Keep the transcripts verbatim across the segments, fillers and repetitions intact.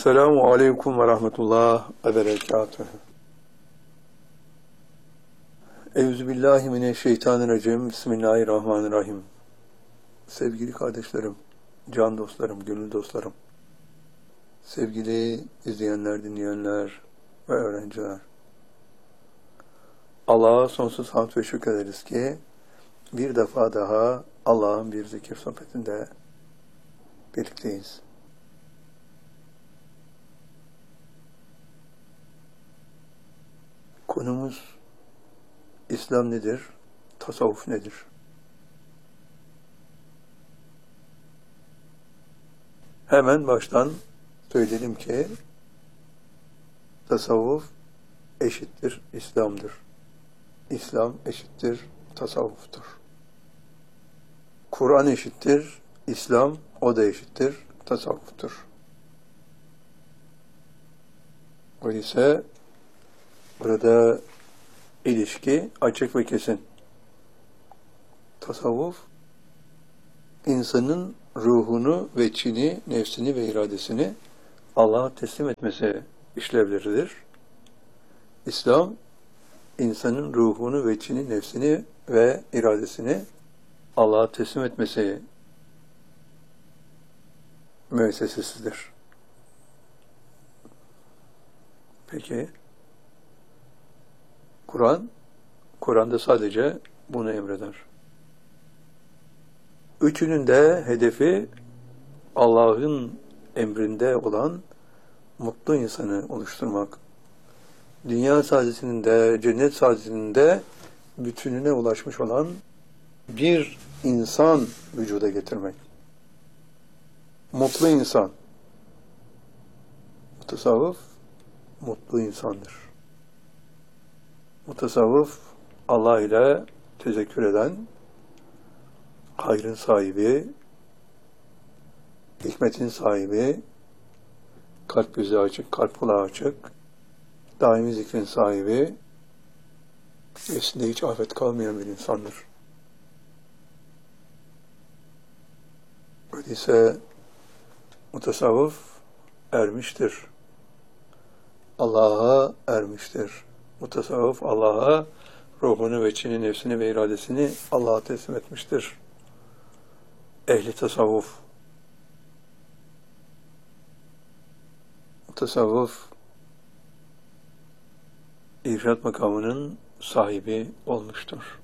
Esselamu aleyküm ve rahmetullah ve berekatuhu. Euzubillahimineşşeytanirracim. Bismillahirrahmanirrahim. Sevgili kardeşlerim, can dostlarım, gönül dostlarım, sevgili izleyenler, dinleyenler ve öğrenciler. Allah'a sonsuz hamd ve şükrederiz ki bir defa daha Allah'ın bir zikir sohbetinde birlikteyiz. Konumuz İslam nedir? Tasavvuf nedir? Hemen baştan söyleyelim ki tasavvuf eşittir İslam'dır. İslam eşittir tasavvuftur. Kur'an eşittir İslam, o da eşittir tasavvuftur. Öyleyse burada ilişki açık ve kesin. Tasavvuf, insanın ruhunu ve içini, nefsini ve iradesini Allah'a teslim etmesi işlevleridir. İslam, insanın ruhunu ve içini, nefsini ve iradesini Allah'a teslim etmesi müessesesidir. Peki, Kur'an, Kur'an'da sadece bunu emreder. Üçünün de hedefi Allah'ın emrinde olan mutlu insanı oluşturmak. Dünya saadetinin de, cennet saadetinin de bütününe ulaşmış olan bir insan vücuda getirmek. Mutlu insan. Tasavvuf, mutlu insandır. Mutasavvıf, Allah ile tezekkür eden, hayrın sahibi, hikmetin sahibi, kalp gözü açık, kalp kulağı açık, daimi zikrin sahibi, nefsinde hiç afet kalmayan bir insandır. Öyleyse mutasavvıf ermiştir. Allah'a ermiştir. Mutasavvıf Allah'a ruhunu ve içini, nefsini ve iradesini Allah'a teslim etmiştir. Ehli tasavvuf. Tasavvuf irşad makamının sahibi olmuştur.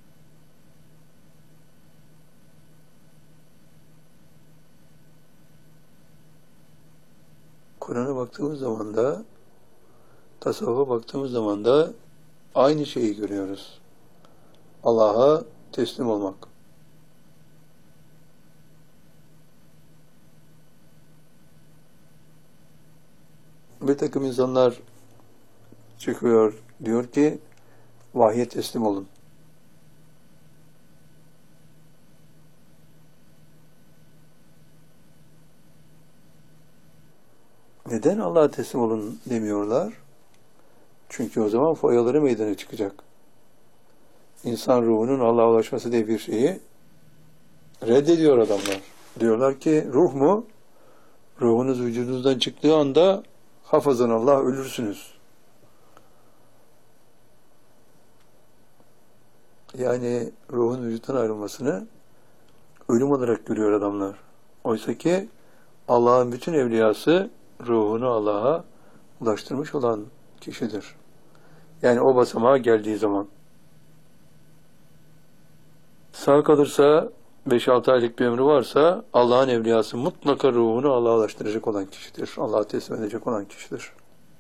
Kur'an'a baktığımız zaman da, tasavvufa baktığımız zaman da aynı şeyi görüyoruz. Allah'a teslim olmak. Bir takım insanlar çıkıyor, diyor ki vahye teslim olun. Neden Allah'a teslim olun demiyorlar? Çünkü o zaman foyaları meydana çıkacak. İnsan ruhunun Allah'a ulaşması diye bir şeyi reddediyor adamlar. Diyorlar ki ruh mu? Ruhunuz vücudunuzdan çıktığı anda hafazan Allah ölürsünüz. Yani ruhun vücuttan ayrılmasını ölüm olarak görüyor adamlar. Oysa ki Allah'ın bütün evliyası ruhunu Allah'a ulaştırmış olan kişidir. Yani o basamağa geldiği zaman. Sağ kalırsa, beş altı aylık bir ömrü varsa, Allah'ın evliyası mutlaka ruhunu Allah'a ulaştıracak olan kişidir. Allah'a teslim edecek olan kişidir.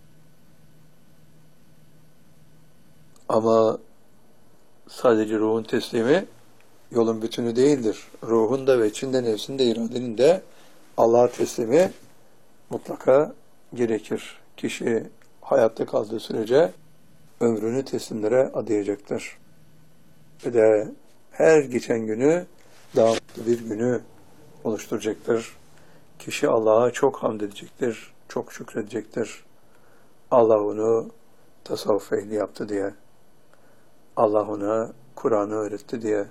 Ama sadece ruhun teslimi yolun bütünü değildir. Ruhun da ve içinde, nefsin de, iradenin de Allah'a teslimi mutlaka gerekir. Kişi hayatta kaldığı sürece ömrünü teslimlere adayacaktır. Ve de her geçen günü daha mutlu bir günü oluşturacaktır. Kişi Allah'a çok hamd edecektir, çok şükredecektir. Allah onu tasavvuf ehli yaptı diye. Allah ona Kur'an'ı öğretti diye.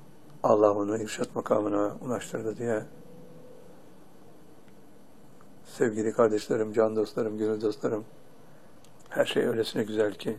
Allah onu irşad makamına ulaştırdı diye. Sevgili kardeşlerim, can dostlarım, gönül dostlarım, her şey öylesine güzel ki.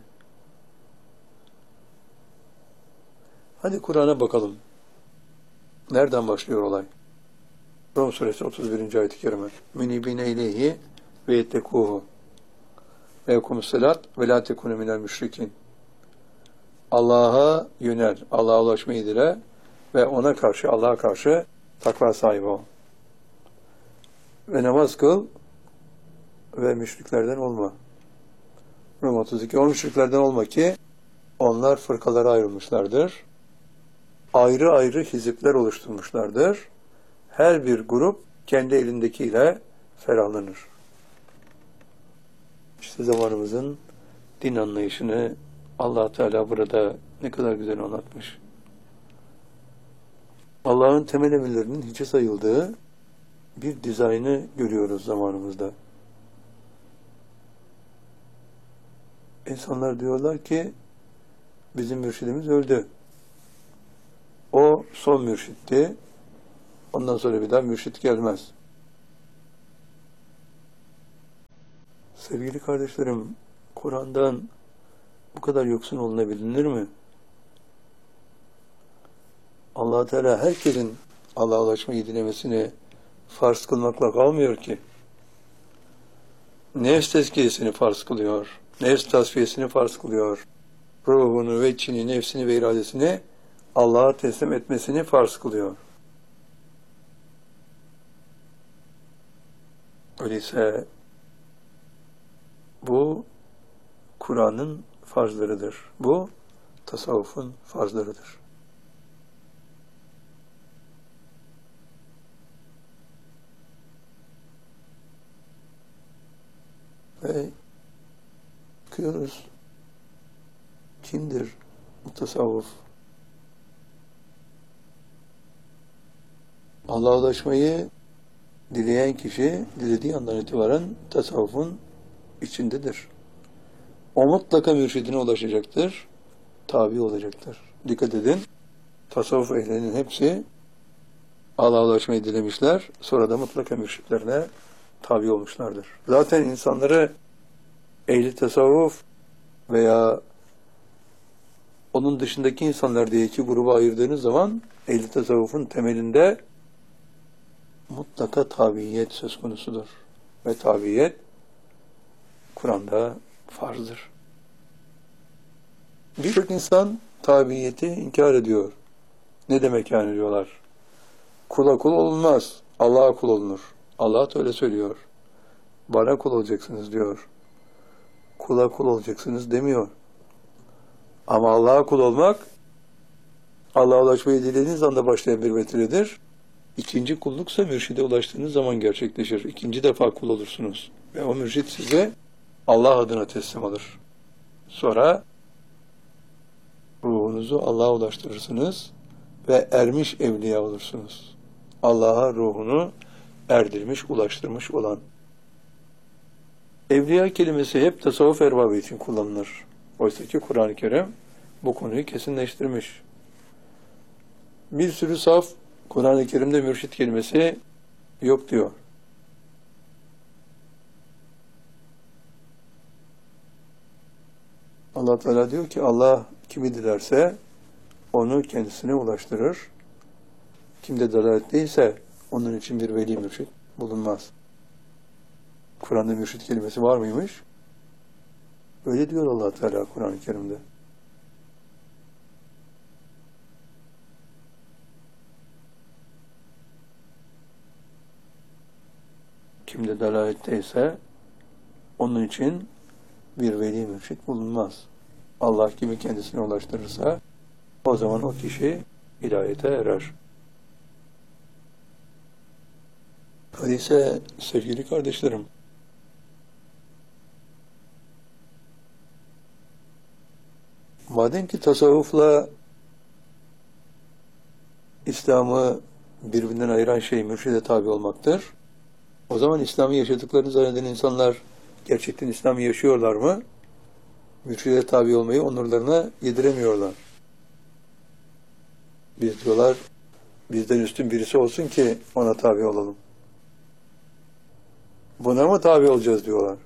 Hadi Kur'an'a bakalım. Nereden başlıyor olay? Rum suresi otuz birinci ayet-i kerime. Münibine ileyhi ve yettekuhu ve yekumussalat ve la tekunu minel müşrikin. Allah'a yönel, Allah'a ulaşmayı dile ve ona karşı, Allah'a karşı takva sahibi ol. Ve namaz kıl ve müşriklerden olma. Rum otuz iki. O müşriklerden olma ki onlar fırkalara ayrılmışlardır. Ayrı ayrı hizipler oluşturmuşlardır. Her bir grup kendi elindekiyle ferahlanır. İşte zamanımızın din anlayışını Allah Teala burada ne kadar güzel anlatmış. Allah'ın temel emirlerinin hiçe sayıldığı bir dizaynı görüyoruz zamanımızda. İnsanlar diyorlar ki bizim mürşidimiz öldü. O son mürşitti. Ondan sonra bir daha mürşit gelmez. Sevgili kardeşlerim, Kur'an'dan bu kadar yoksun olunabilir mi? Allah Teala herkesin Allah'a ulaşmayı dilemesini farz kılmakla kalmıyor ki. Nefs tezkiyesini farz kılıyor. Nefs tasfiyesini farz kılıyor. Ruhunu ve içini, nefsini ve iradesini Allah'a teslim etmesini farz kılıyor. Öyleyse bu Kur'an'ın farzlarıdır. Bu tasavvufun farzlarıdır. Ve bakıyoruz, kimdir bu tasavvuf? Allah'a ulaşmayı dileyen kişi, dilediği andan itibaren tasavvufun içindedir. O mutlaka mürşidine ulaşacaktır, tabi olacaktır. Dikkat edin, tasavvuf ehlinin hepsi Allah'a ulaşmayı dilemişler, sonra da mutlaka mürşitlerine tabi olmuşlardır. Zaten insanları ehli tasavvuf veya onun dışındaki insanlar diye iki gruba ayırdığınız zaman ehli tasavvufun temelinde mutlaka tabiyet söz konusudur. Ve tabiyet Kur'an'da farzdır. Birçok insan tabiyeti inkar ediyor. Ne demek yani diyorlar. Kula kul olunmaz. Allah'a kul olunur. Allah da öyle söylüyor. Bana kul olacaksınız diyor. Kula kul olacaksınız demiyor. Ama Allah'a kul olmak, Allah'a ulaşmayı dilediğiniz anda başlayan bir vesiledir. İkinci kulluksa mürşide ulaştığınız zaman gerçekleşir. İkinci defa kul olursunuz. Ve o mürşid size Allah adına teslim alır. Sonra ruhunuzu Allah'a ulaştırırsınız ve ermiş evliya olursunuz. Allah'a ruhunu erdirmiş, ulaştırmış olan. Evliya kelimesi hep tasavvuf erbabı için kullanılır. Oysa ki Kur'an-ı Kerim bu konuyu kesinleştirmiş. Bir sürü saf Kur'an-ı Kerim'de mürşit kelimesi yok diyor. Allah Teala diyor ki Allah kimi dilerse onu kendisine ulaştırır. Kimde dalaletteyse onun için bir veli mürşit bulunmaz. Kur'an'da mürşit kelimesi var mıymış? Öyle diyor Allah Teala Kur'an-ı Kerim'de. Kimde dalaletteyse onun için bir veli mürşit bulunmaz. Allah kimi kendisine ulaştırırsa o zaman o kişi hidayete erer. Öyleyse sevgili kardeşlerim, madem ki tasavvufla İslam'ı birbirinden ayıran şey mürşide tabi olmaktır, o zaman İslam'ı yaşadıklarını zanneden insanlar gerçekten İslam'ı yaşıyorlar mı? Mürşide tabi olmayı onurlarına yediremiyorlar. Biz diyorlar, bizden üstün birisi olsun ki ona tabi olalım. Buna mı tabi olacağız diyorlar.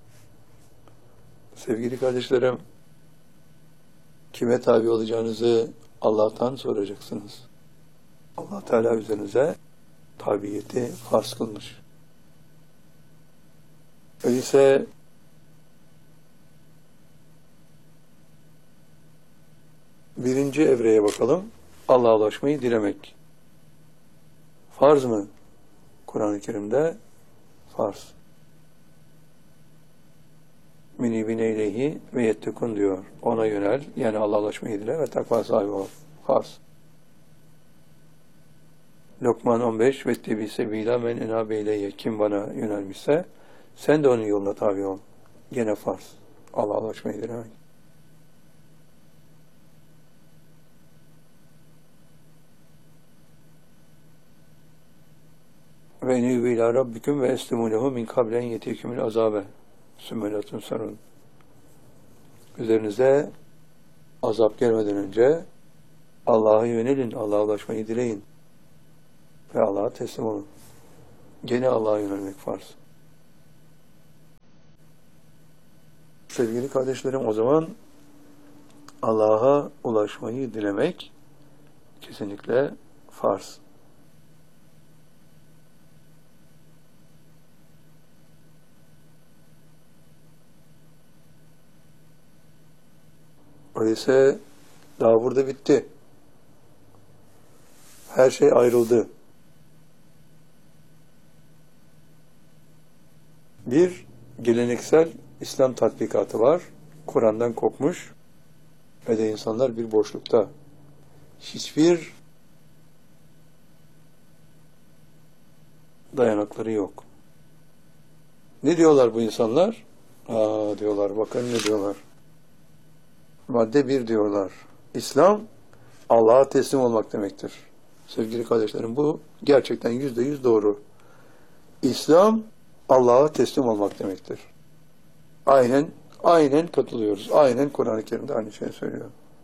Sevgili kardeşlerim, kime tabi olacağınızı Allah'tan soracaksınız. Allah Teala üzerinize tabiyeti farz kılmış. Öyleyse birinci evreye bakalım. Allah'a ulaşmayı dilemek. Farz mı? Kur'an-ı Kerim'de farz. Münibine ileyhi ve yettekun diyor. Ona yönel, yani Allah'a ulaşmayı dile ve takva sahibi ol. Farz. Lokman on beş ve tebi sebila men enabe ileyye. Kim bana yönelmişse sen de onun yoluna tabi ol. Gene farz. Allah'a ulaşmayı dilemek. Ve nübü ila rabbikum ve eslimu lehu min kablen yetekümül azabe. Sümmelatun sarun. Üzerinize azap gelmeden önce Allah'a yönelin, Allah'a ulaşmayı dileyin ve Allah'a teslim olun. Gene Allah'a yönelmek farz. Sevgili kardeşlerim, o zaman Allah'a ulaşmayı dilemek kesinlikle farz. Öyleyse daha burada bitti. Her şey ayrıldı. Bir geleneksel İslam tatbikatı var. Kur'an'dan kopmuş ve de insanlar bir boşlukta. Hiçbir dayanakları yok. Ne diyorlar bu insanlar? Aa diyorlar, bakın ne diyorlar. Madde bir diyorlar. İslam, Allah'a teslim olmak demektir. Sevgili kardeşlerim, bu gerçekten yüzde yüz doğru. İslam, Allah'a teslim olmak demektir. Aynen, aynen katılıyoruz. Aynen Kur'an-ı Kerim'de aynı şeyi söylüyor.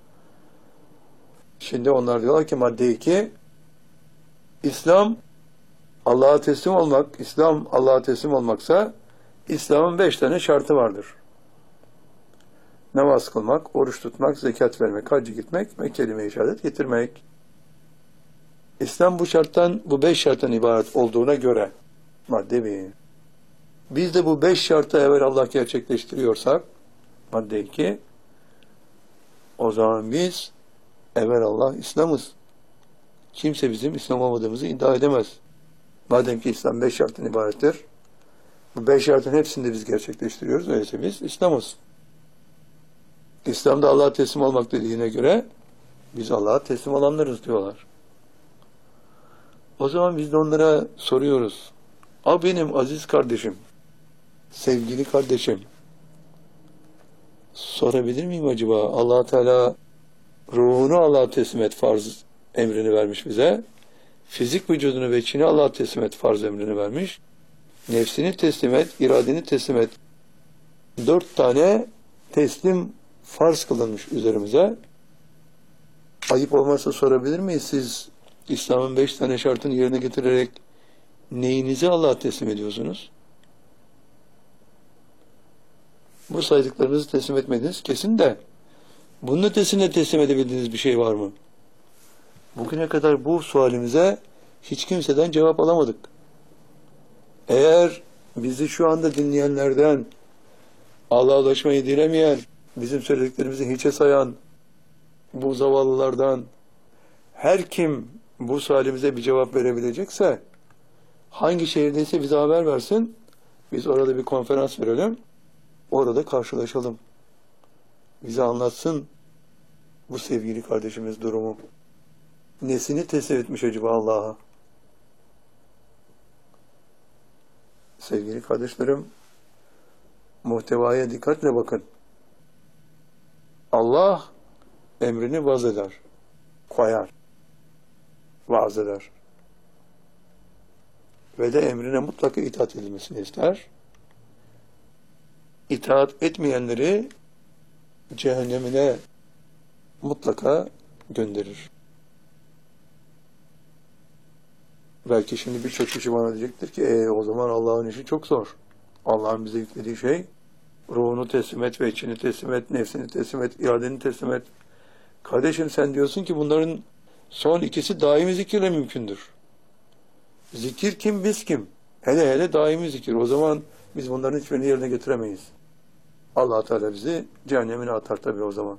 Şimdi onlar diyorlar ki madde iki, İslam, Allah'a teslim olmak, İslam Allah'a teslim olmaksa, İslam'ın beş tane şartı vardır. Namaz kılmak, oruç tutmak, zekat vermek, hacca gitmek ve kelime-i şehadet getirmek. İslam bu şarttan, bu beş şarttan ibaret olduğuna göre madde bir. Biz de bu beş şartı evvel Allah gerçekleştiriyorsak madde iki, o zaman biz evvel Allah İslam'ız. Kimse bizim İslam olmadığımızı iddia edemez. Madem ki İslam beş şarttan ibarettir, bu beş şartın hepsini de biz gerçekleştiriyoruz. Öyleyse biz İslam'ız. İslam'da Allah'a teslim olmak dediğine göre biz Allah'a teslim olanlarız diyorlar. O zaman biz de onlara soruyoruz. A benim aziz kardeşim, sevgili kardeşim, sorabilir miyim acaba? Allah Teala ruhunu Allah'a teslim et farz emrini vermiş bize. Fizik vücudunu ve içini Allah'a teslim et farz emrini vermiş. Nefsini teslim et, iradeni teslim et. Dört tane teslim farz kılınmış üzerimize. Ayıp olmazsa sorabilir miyiz? Siz İslam'ın beş tane şartını yerine getirerek neyinizi Allah'a teslim ediyorsunuz? Bu saydıklarınızı teslim etmediniz kesin de bunun ötesinde teslim edebildiğiniz bir şey var mı? Bugüne kadar bu sualimize hiç kimseden cevap alamadık. Eğer bizi şu anda dinleyenlerden Allah'a ulaşmayı dilemeyen, bizim söylediklerimizi hiçe sayan bu zavallılardan her kim bu sualimize bir cevap verebilecekse hangi şehirdeyse bize haber versin. Biz orada bir konferans verelim. Orada karşılaşalım. Bize anlatsın bu sevgili kardeşimiz durumu. Nesini teslim etmiş acaba Allah'a? Sevgili kardeşlerim, muhtevaya dikkatle bakın. Allah emrini vaz eder, koyar, vaaz eder. Ve de emrine mutlaka itaat edilmesini ister. İtaat etmeyenleri cehennemine mutlaka gönderir. Belki şimdi birçok kişi bana diyecektir ki e, o zaman Allah'ın işi çok zor. Allah'ın bize yüklediği şey ruhunu teslim et ve içini teslim et, nefsini teslim et, iradeni teslim et. Kardeşim sen diyorsun ki bunların son ikisi daimi zikirle mümkündür. Zikir kim, biz kim? Hele hele daimi zikir. O zaman biz bunların hiçbirini yerine getiremeyiz. Allah Teala bizi cehennemine atar tabii o zaman.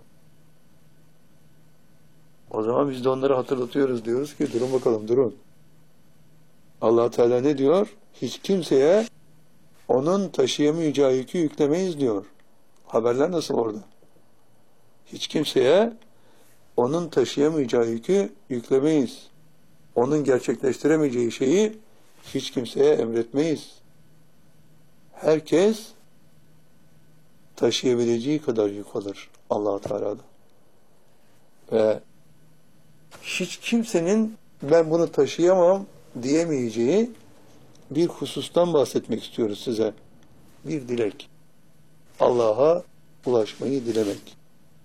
O zaman biz de onları hatırlatıyoruz, diyoruz ki durun bakalım durun. Allah Teala ne diyor? Hiç kimseye onun taşıyamayacağı yükü yüklemeyiz diyor. Haberler nasıl orada? Hiç kimseye onun taşıyamayacağı yükü yüklemeyiz. Onun gerçekleştiremeyeceği şeyi hiç kimseye emretmeyiz. Herkes taşıyabileceği kadar yük alır Allah Teala'da. Ve hiç kimsenin ben bunu taşıyamam diyemeyeceği bir husustan bahsetmek istiyoruz size. Bir dilek. Allah'a ulaşmayı dilemek.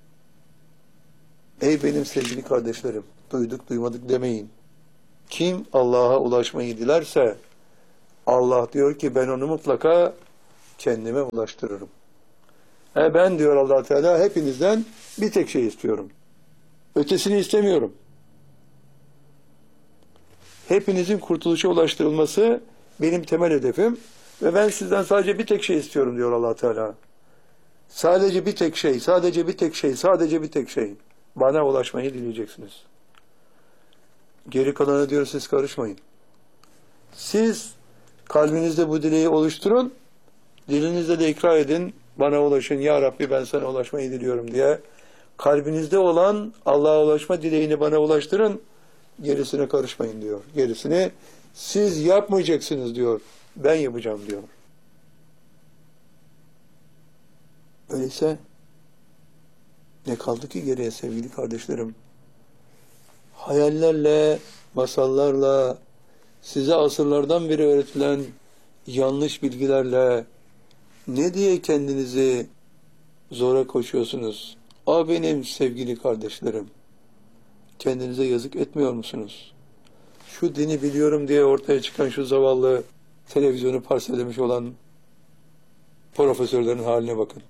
Ey benim sevgili kardeşlerim, duyduk duymadık demeyin. Kim Allah'a ulaşmayı dilerse Allah diyor ki ben onu mutlaka kendime ulaştırırım. E ben diyor Allah Teala hepinizden bir tek şey istiyorum. Ötesini istemiyorum. Hepinizin kurtuluşa ulaştırılması benim temel hedefim ve ben sizden sadece bir tek şey istiyorum diyor Allah Teala. Sadece bir tek şey, sadece bir tek şey, sadece bir tek şey. Bana ulaşmayı dileyeceksiniz. Geri kalanı diyor siz karışmayın. Siz kalbinizde bu dileği oluşturun, dilinizde de ikrar edin, bana ulaşın ya Rabbi ben sana ulaşmayı diliyorum diye. Kalbinizde olan Allah'a ulaşma dileğini bana ulaştırın, gerisine karışmayın diyor. Gerisini siz yapmayacaksınız diyor, ben yapacağım diyor. Öyleyse ne kaldı ki geriye sevgili kardeşlerim? Hayallerle, masallarla, size asırlardan beri öğretilen yanlış bilgilerle ne diye kendinizi zora koşuyorsunuz? Aa benim sevgili kardeşlerim, kendinize yazık etmiyor musunuz? Şu dini biliyorum diye ortaya çıkan şu zavallı televizyonu parsellemiş olan profesörlerin haline bakın.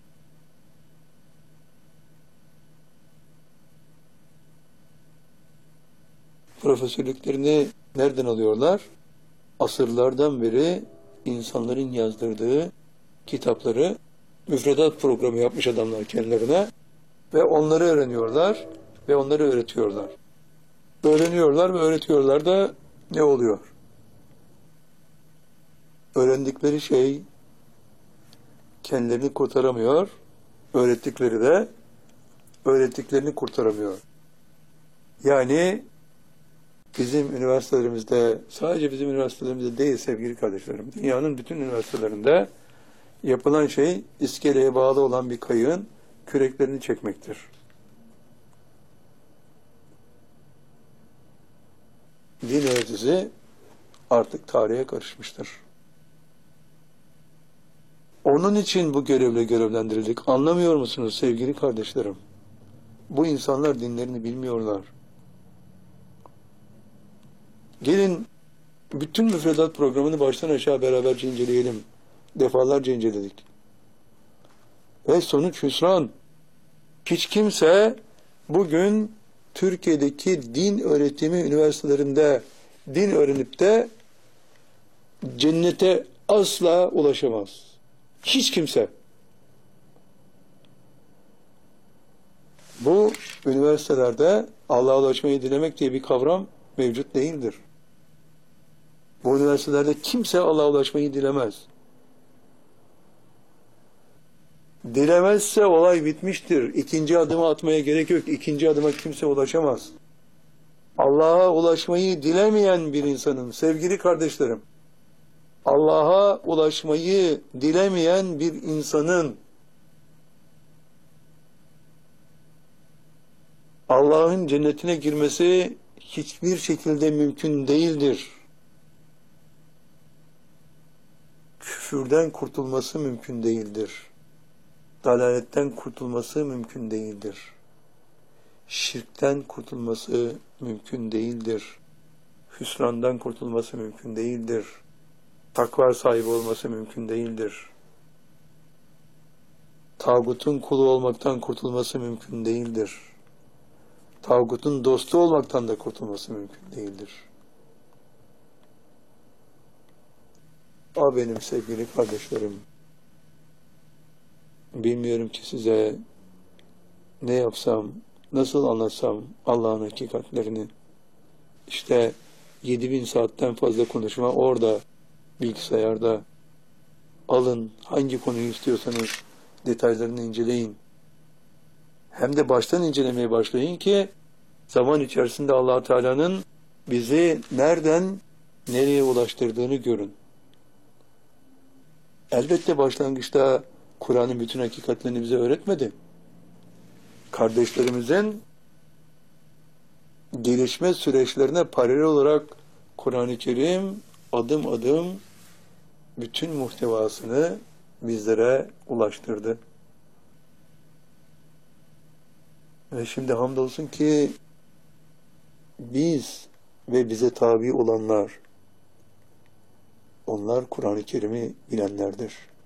Profesörlüklerini nereden alıyorlar? Asırlardan beri insanların yazdırdığı kitapları müfredat programı yapmış adamlar kendilerine ve onları öğreniyorlar ve onları öğretiyorlar. Öğreniyorlar ve öğretiyorlar da ne oluyor? Öğrendikleri şey kendilerini kurtaramıyor, öğrettikleri de öğrettiklerini kurtaramıyor. Yani bizim üniversitelerimizde, sadece bizim üniversitelerimizde değil sevgili kardeşlerim, dünyanın bütün üniversitelerinde yapılan şey iskeleye bağlı olan bir kayığın küreklerini çekmektir. Din öğretisi artık tarihe karışmıştır. Onun için bu görevle görevlendirildik. Anlamıyor musunuz sevgili kardeşlerim? Bu insanlar dinlerini bilmiyorlar. Gelin bütün müfredat programını baştan aşağı beraberce inceleyelim. Defalarca inceledik. Ve sonuç hüsran. Hiç kimse bugün Türkiye'deki din öğretimi üniversitelerinde din öğrenip de cennete asla ulaşamaz. Hiç kimse. Bu üniversitelerde Allah'a ulaşmayı dilemek diye bir kavram mevcut değildir. Bu üniversitelerde kimse Allah'a ulaşmayı dilemez. Dilemezse olay bitmiştir. İkinci adımı atmaya gerek yok. İkinci adıma kimse ulaşamaz. Allah'a ulaşmayı dilemeyen bir insanın, sevgili kardeşlerim, Allah'a ulaşmayı dilemeyen bir insanın Allah'ın cennetine girmesi hiçbir şekilde mümkün değildir. Küfürden kurtulması mümkün değildir. Dalaletten kurtulması mümkün değildir. Şirkten kurtulması mümkün değildir. hüsrandan kurtulması mümkün değildir. Takva sahibi olması mümkün değildir. Tağutun kulu olmaktan kurtulması mümkün değildir. Tağutun dostu olmaktan da kurtulması mümkün değildir. A benim sevgili kardeşlerim, bilmiyorum ki size ne yapsam, nasıl anlatsam Allah'ın hakikatlerini. İşte yedi bin saatten fazla konuşma orada, bilgisayarda. Alın, hangi konuyu istiyorsanız detaylarını inceleyin. Hem de baştan incelemeye başlayın ki zaman içerisinde Allah Teala'nın bizi nereden nereye ulaştırdığını görün. Elbette başlangıçta Kur'an'ın bütün hakikatlerini bize öğretmedi. Kardeşlerimizin gelişme süreçlerine paralel olarak Kur'an-ı Kerim adım adım bütün muhtevasını bizlere ulaştırdı. Ve şimdi hamdolsun ki biz ve bize tabi olanlar, onlar Kur'an-ı Kerim'i bilenlerdir.